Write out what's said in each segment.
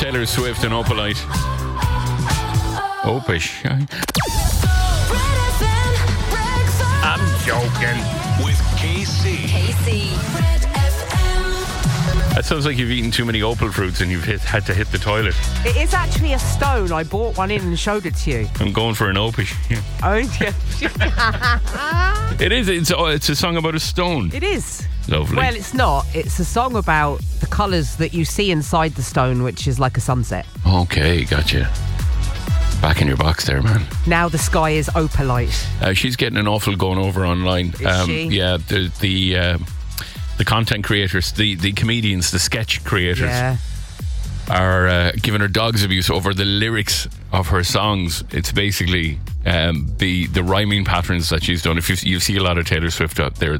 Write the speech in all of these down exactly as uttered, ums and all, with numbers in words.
Taylor Swift and Opalite. Opish. I'm joking. With K C. K C. That sounds like you've eaten too many opal fruits and you've hit, had to hit the toilet. It is actually a stone. I bought one in and showed it to you. I'm going for an opish. Yeah. Oh, yeah. It is. It's, it's a song about a stone. It is. Lovely. Well, it's not. It's a song about the colours that you see inside the stone, which is like a sunset. Okay, gotcha. Back in your box there, man. Now the sky is opalite. Uh, she's getting an awful going over online. Is um, she? Yeah, the the uh, the content creators, the, the comedians, the sketch creators Yeah. are uh, giving her dogs abuse over the lyrics of her songs. It's basically um, the the rhyming patterns that she's done. If you, you see a lot of Taylor Swift out there,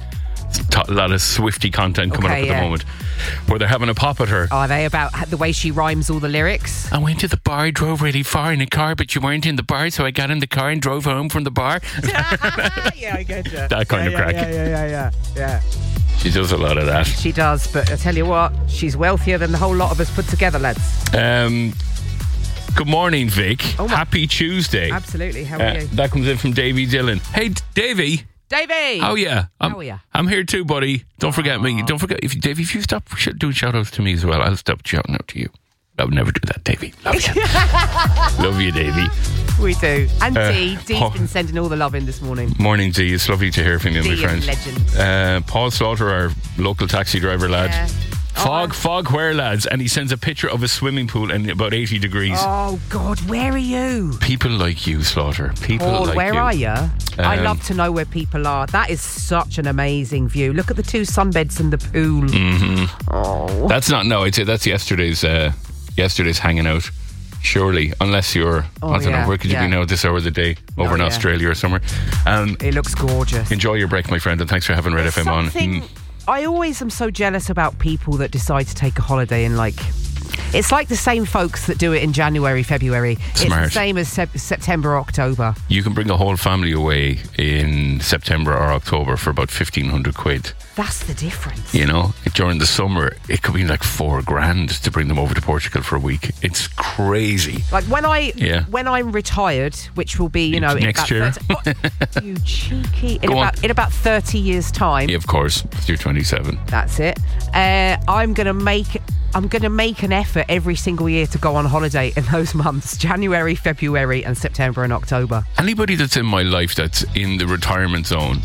a lot of Swifty content coming Okay, up at yeah. the moment, where they're having a pop at her. Are they about the way she rhymes all the lyrics? I went to the bar, drove really far in a car, but you weren't in the bar, so I got in the car and drove home from the bar. Yeah, I get you. That kind yeah, of yeah, crack. Yeah, yeah, yeah, yeah, yeah. She does a lot of that. She does, but I tell you what, she's wealthier than the whole lot of us put together, lads. Um, good morning, Vic. Oh my- Happy Tuesday. Absolutely. How are Uh, you? that comes in from Davy Dillon. Hey, D- Davy. Davey! Oh yeah, I'm, How are ya? I'm here too, buddy. Don't forget me. Don't forget if Davey, if you stop sh- doing shout outs to me as well, I'll stop shouting out to you. I would never do that, Davey. Love you, love you, Davey. We do. And Uh, Dee. Dee's Paul- been sending all the love in this morning. Morning, Dee. It's lovely to hear from you, my Dee friend. is legend. Uh, Paul Slaughter, our local taxi driver lad. Yeah. Fog, Oh. fog, where lads? And he sends a picture of a swimming pool in about eighty degrees. Oh, God, where are you? People like you, Slaughter. People Paul, like where you. are you? I Um, love to know where people are. That is such an amazing view. Look at the two sunbeds in the pool. Mm-hmm. Oh. That's not. No, it's that's yesterday's. Uh, yesterday's hanging out. Surely, unless you're. Oh, I don't yeah, know. Where could you yeah. be now at this hour of the day? Over Oh, in yeah. Australia or somewhere. Um, It looks gorgeous. enjoy your break, my friend, and thanks for having Red There's F M on. something- Mm. I always am so jealous about people that decide to take a holiday and like. It's like the same folks that do it in January, February. Smart. It's the same as sep- September, October. You can bring a whole family away in September or October for about fifteen hundred quid. That's the difference. You know, during the summer, it could be like four grand to bring them over to Portugal for a week. It's crazy. Like when I Yeah. when I'm retired, which will be, you know, in Next about year. thirty oh, you cheeky. In Go on. about in about thirty years' time. Yeah, of course. You're twenty-seven. That's it. Uh, I'm gonna make I'm gonna make an effort every single year to go on holiday in those months: January, February, and September and October. Anybody that's in my life that's in the retirement zone,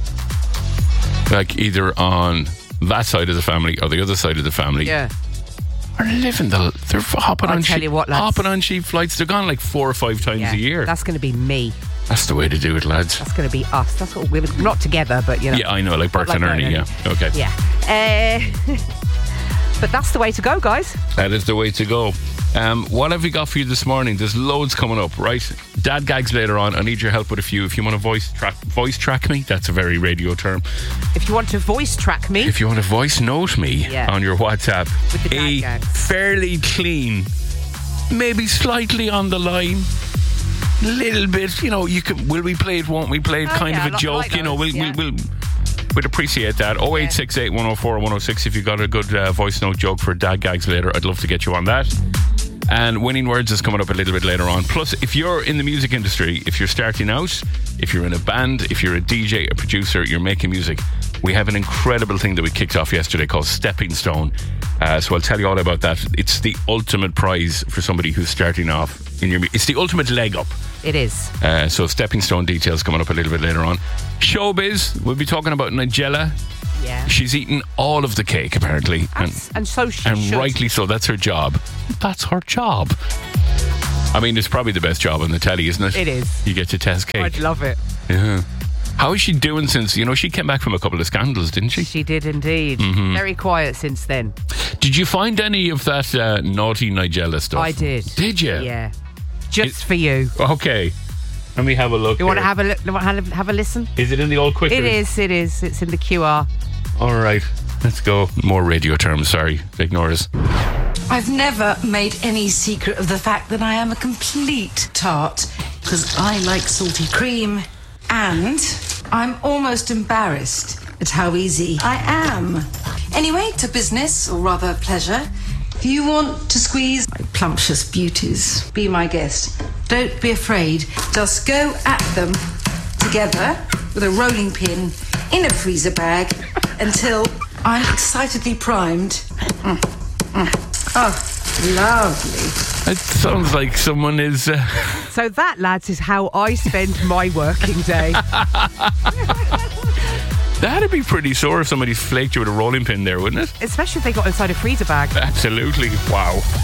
like either on that side of the family or the other side of the family, Yeah. are living the. They're hopping I'll on tell cheap, you what, lads. hopping on cheap flights. They're gone like four or five times Yeah. a year. That's gonna be me. That's the way to do it, lads. That's gonna be us. That's what we're not together, but you know. Yeah, I know, like Bert Like and Bert Ernie. and Yeah, okay. Yeah. Uh, but that's the way to go, guys. That is the way to go. Um, what have we got for you this morning? There's loads coming up, right? Dad gags later on. I need your help with a few. If you want to voice track, voice track me, that's a very radio term. If you want to voice track me, If you want to voice note me Yeah. on your WhatsApp, With the dad a gags. fairly clean, maybe slightly on the line, little bit. You know, you can. Will we play it? Won't we play it? Oh, kind yeah, of a I joke. like you know, those, we'll, yeah. we'll we'll we'd appreciate that. Oh eight six eight one oh four one oh six. If you got a good uh, voice note joke for Dad gags later, I'd love to get you on that. And Winning Words is coming up a little bit later on. Plus, if you're in the music industry, if you're starting out, if you're in a band, if you're a D J, a producer, you're making music, we have an incredible thing that we kicked off yesterday called Stepping Stone. Uh, so I'll tell you all about that. It's the ultimate prize for somebody who's starting off in your. It's the ultimate leg up. it is. Uh, so Stepping Stone details coming up a little bit later on. Showbiz, we'll be talking about Nigella. Yeah. She's eaten all of the cake apparently, and And, and so she and should. rightly so. That's her job. That's her job. I mean, it's probably the best job on the telly, isn't it? It is. You get to test cake. I'd love it. Yeah. How is she doing since, you know, she came back from a couple of scandals, didn't she? She did indeed. Mm-hmm. Very quiet since then. Did you find any of that uh, naughty Nigella stuff? I did. Did you? Yeah. Just It- for you. Okay. Let me have a look. You want to here. have a look? You want to have a- have a listen? Is it in the old quick? It is. It is. It's in the Q R. All right. Let's go. More radio terms. Sorry. Ignore us. I've never made any secret of the fact that I am a complete tart because I like salty cream, and I'm almost embarrassed at how easy I am. Anyway, to business, or rather pleasure. If you want to squeeze my plumptious beauties, be my guest. Don't be afraid. Just go at them together with a rolling pin in a freezer bag until I'm excitedly primed. Mm, mm. Oh, lovely. It sounds like someone is... Uh... So that, lads, is how I spend my working day. That'd be pretty sore if somebody flaked you with a rolling pin there, wouldn't it? Especially if they got inside a freezer bag. Absolutely. Wow.